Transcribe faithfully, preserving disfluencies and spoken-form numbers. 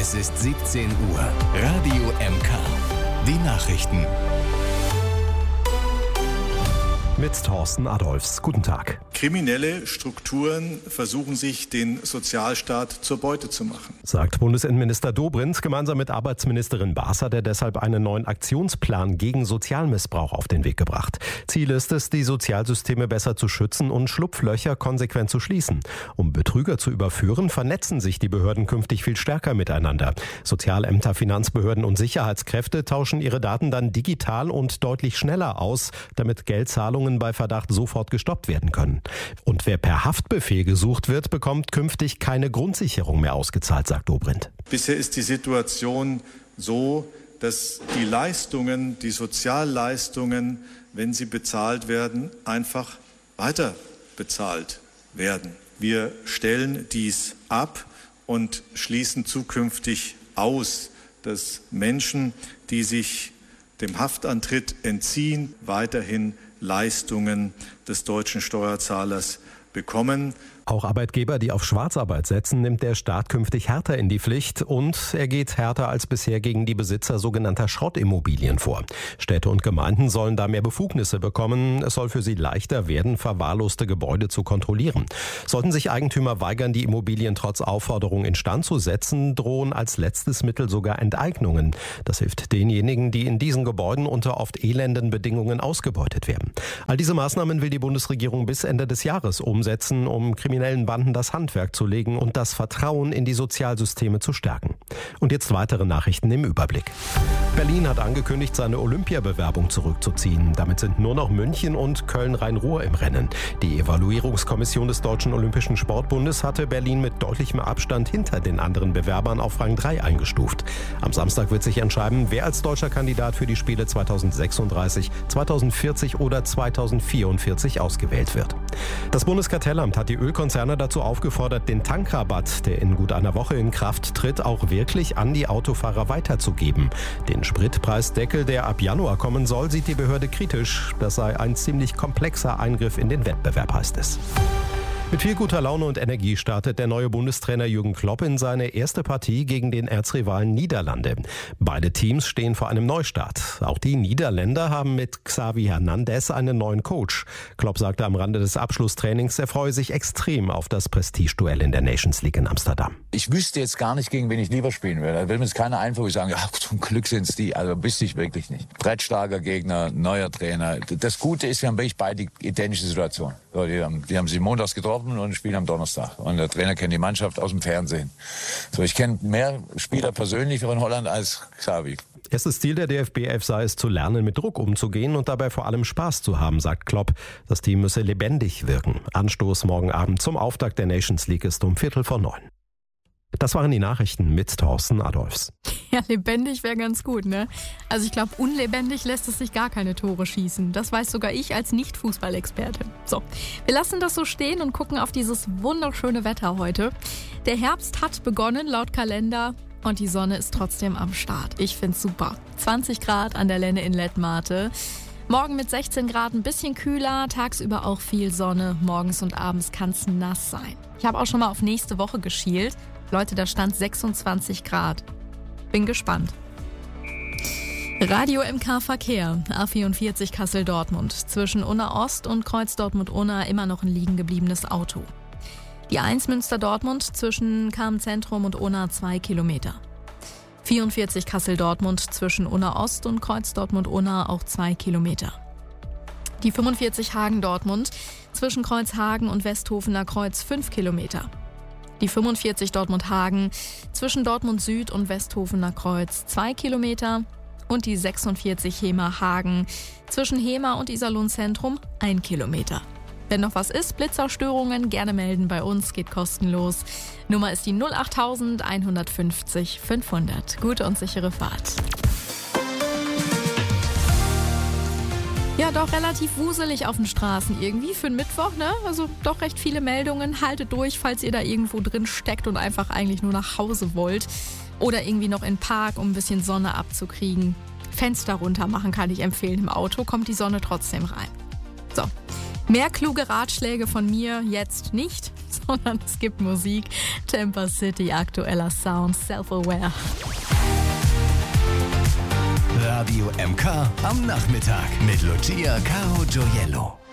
Es ist siebzehn Uhr. Radio M K. Die Nachrichten. Mit Thorsten Adolfs. Guten Tag. Kriminelle Strukturen versuchen sich, den Sozialstaat zur Beute zu machen, sagt Bundesinnenminister Dobrindt gemeinsam mit Arbeitsministerin Baas hat er deshalb einen neuen Aktionsplan gegen Sozialmissbrauch auf den Weg gebracht. Ziel ist es, die Sozialsysteme besser zu schützen und Schlupflöcher konsequent zu schließen. Um Betrüger zu überführen, vernetzen sich die Behörden künftig viel stärker miteinander. Sozialämter, Finanzbehörden und Sicherheitskräfte tauschen ihre Daten dann digital und deutlich schneller aus, damit Geldzahlungen bei Verdacht sofort gestoppt werden können. Und wer per Haftbefehl gesucht wird, bekommt künftig keine Grundsicherung mehr ausgezahlt, sagt Dobrindt. Bisher ist die Situation so, dass die Leistungen, die Sozialleistungen, wenn sie bezahlt werden, einfach weiter bezahlt werden. Wir stellen dies ab und schließen zukünftig aus, dass Menschen, die sich dem Haftantritt entziehen, weiterhin Leistungen des deutschen Steuerzahlers bekommen. Auch Arbeitgeber, die auf Schwarzarbeit setzen, nimmt der Staat künftig härter in die Pflicht und er geht härter als bisher gegen die Besitzer sogenannter Schrottimmobilien vor. Städte und Gemeinden sollen da mehr Befugnisse bekommen. Es soll für sie leichter werden, verwahrloste Gebäude zu kontrollieren. Sollten sich Eigentümer weigern, die Immobilien trotz Aufforderung instand zu setzen, drohen als letztes Mittel sogar Enteignungen. Das hilft denjenigen, die in diesen Gebäuden unter oft elenden Bedingungen ausgebeutet werden. All diese Maßnahmen will die Bundesregierung bis Ende des Jahres umsetzen, um kriminelle Banden das Handwerk zu legen und das Vertrauen in die Sozialsysteme zu stärken. Und jetzt weitere Nachrichten im Überblick. Berlin hat angekündigt, seine Olympiabewerbung zurückzuziehen. Damit sind nur noch München und Köln-Rhein-Ruhr im Rennen. Die Evaluierungskommission des Deutschen Olympischen Sportbundes hatte Berlin mit deutlichem Abstand hinter den anderen Bewerbern auf Rang drei eingestuft. Am Samstag wird sich entscheiden, wer als deutscher Kandidat für die Spiele zweitausendsechsunddreißig, zweitausendvierzig oder zweitausendvierundvierzig ausgewählt wird. Das Bundeskartellamt hat die Ölkonzerne dazu aufgefordert, den Tankrabatt, der in gut einer Woche in Kraft tritt, auch wirklich an die Autofahrer weiterzugeben. Den Spritpreisdeckel, der ab Januar kommen soll, sieht die Behörde kritisch. Das sei ein ziemlich komplexer Eingriff in den Wettbewerb, heißt es. Mit viel guter Laune und Energie startet der neue Bundestrainer Jürgen Klopp in seine erste Partie gegen den Erzrivalen Niederlande. Beide Teams stehen vor einem Neustart. Auch die Niederländer haben mit Xavi Hernandez einen neuen Coach. Klopp sagte am Rande des Abschlusstrainings, er freue sich extrem auf das Prestigeduell in der Nations League in Amsterdam. Ich wüsste jetzt gar nicht, gegen wen ich lieber spielen würde. Da will mir jetzt keiner einfach sagen, ja, zum Glück sind es die. Also wüsste ich wirklich nicht. Brettstarker Gegner, neuer Trainer. Das Gute ist, wir haben wirklich beide identische Situationen. So, die haben, die haben sie montags getroffen und spielen am Donnerstag. Und der Trainer kennt die Mannschaft aus dem Fernsehen. So, ich kenne mehr Spieler persönlich von Holland als Xavi. Erstes Ziel der D F B elf sei es, zu lernen, mit Druck umzugehen und dabei vor allem Spaß zu haben, sagt Klopp. Das Team müsse lebendig wirken. Anstoß morgen Abend zum Auftakt der Nations League ist um Viertel vor neun. Das waren die Nachrichten mit Thorsten Adolfs. Ja, lebendig wäre ganz gut, ne? Also ich glaube, unlebendig lässt es sich gar keine Tore schießen. Das weiß sogar ich als Nicht-Fußballexperte. So, wir lassen das so stehen und gucken auf dieses wunderschöne Wetter heute. Der Herbst hat begonnen, laut Kalender. Und die Sonne ist trotzdem am Start. Ich find's super. zwanzig Grad an der Lenne in Lettmate. Morgen mit sechzehn Grad ein bisschen kühler, tagsüber auch viel Sonne. Morgens und abends kann's nass sein. Ich habe auch schon mal auf nächste Woche geschielt. Leute, da stand sechsundzwanzig Grad. Bin gespannt. Radio M K Verkehr. A vierundvierzig Kassel-Dortmund. Zwischen Unna Ost und Kreuz Dortmund-Unna immer noch ein liegen gebliebenes Auto. Die eins Münster-Dortmund zwischen Cham-Zentrum und Unna zwei Kilometer. vierundvierzig Kassel-Dortmund zwischen Unna Ost und Kreuz Dortmund-Unna auch zwei Kilometer. Die fünfundvierzig Hagen-Dortmund zwischen Kreuzhagen und Westhofener Kreuz fünf Kilometer. Die fünfundvierzig Dortmund-Hagen zwischen Dortmund Süd und Westhofener Kreuz zwei Kilometer. Und die sechsundvierzig Hemer-Hagen zwischen Hemer und Iserlohn Zentrum ein Kilometer. Wenn noch was ist, Blitzerstörungen, gerne melden bei uns, geht kostenlos. Nummer ist die null acht eins fünfzig fünfhundert. Gute und sichere Fahrt. Ja, doch relativ wuselig auf den Straßen irgendwie für den Mittwoch, ne? Also doch recht viele Meldungen. Haltet durch, falls ihr da irgendwo drin steckt und einfach eigentlich nur nach Hause wollt. Oder irgendwie noch in den Park, um ein bisschen Sonne abzukriegen. Fenster runter machen kann ich empfehlen im Auto, kommt die Sonne trotzdem rein. So. Mehr kluge Ratschläge von mir jetzt nicht, sondern es gibt Musik. Tampa City, aktueller Sound, Self-Aware. Radio M K am Nachmittag mit Lucia Caro Gioiello.